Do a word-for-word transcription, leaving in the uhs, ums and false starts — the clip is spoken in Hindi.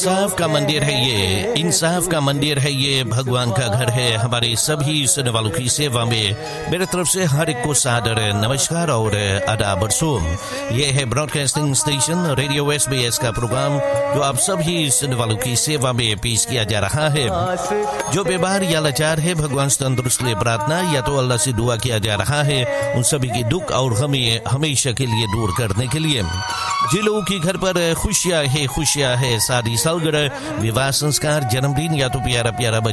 इंसाफ का मंदिर है ये, इंसाफ का मंदिर है ये, भगवान का घर है। हमारे सभी सुनने वालों की सेवा में मेरे तरफ से हर एक को सादर नमस्कार और आदाब बरसूम। ये है broadcasting station radio S B S का प्रोग्राम जो आप सभी सुनने वालों की सेवा में पेश किया जा रहा है। जो बीमार या लाचार है, भगवान से तंदुरुस्त लिए प्रार्थना या तो अल्लाह से दुआ किया जा रहा है उन सभी की दुख और गमी हमेशा के लिए दूर करने के लिए। जिन लोगों के घर पर खुशियां है खुशियां है, शादी सालगिरह, विवाह संस्कार, जन्मदिन या तो प्यारा प्यारा